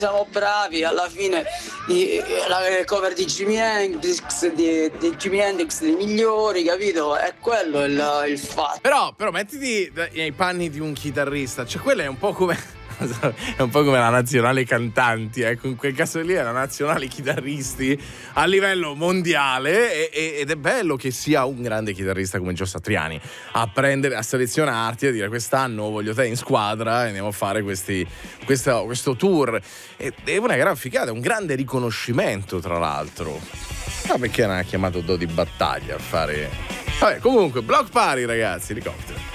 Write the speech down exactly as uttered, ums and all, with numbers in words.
siamo bravi, alla fine i, la cover di Jimi Hendrix, di, di Jimi Hendrix dei migliori, capito? È quello il, il fatto. Però, però mettiti nei panni di un chitarrista, cioè quella è un po' come è un po' come la nazionale cantanti, ecco, in quel caso lì è la nazionale chitarristi a livello mondiale e, ed è bello che sia un grande chitarrista come Gio Satriani a prendere, a selezionarti e a dire quest'anno voglio te in squadra e andiamo a fare questi, questo, questo tour. E, è una gran figata, è un grande riconoscimento tra l'altro. Ma perché non ha chiamato Do di Battaglia a fare... Vabbè, comunque, Block Party ragazzi, Helicopter.